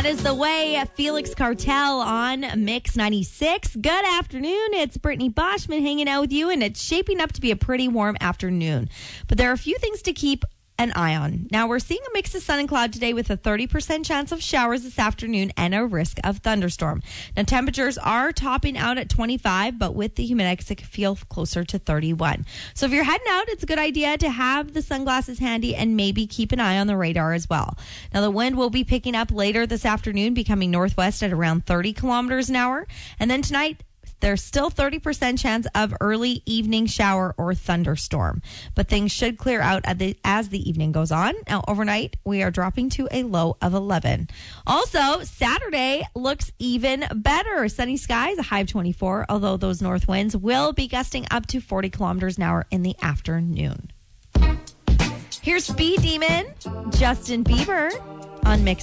is the way. Felix Cartel on Mix 96. Good afternoon. It's Brittany Boschman hanging out with you, and it's shaping up to be a pretty warm afternoon. But there are a few things to keep an eye on. Now, we're seeing a mix of sun and cloud today with a 30% chance of showers this afternoon and a risk of thunderstorm. Now, temperatures are topping out at 25, but with the humidex, it can feel closer to 31. So if you're heading out, it's a good idea to have the sunglasses handy and maybe keep an eye on the radar as well. Now, the wind will be picking up later this afternoon, becoming northwest at around 30 kilometers an hour. And then tonight, there's still 30% chance of early evening shower or thunderstorm, but things should clear out as the evening goes on. Now, overnight, we are dropping to a low of 11. Also, Saturday looks even better. Sunny skies, a high of 24, although those north winds will be gusting up to 40 kilometers an hour in the afternoon. Here's Speed Demon, Justin Bieber on Mix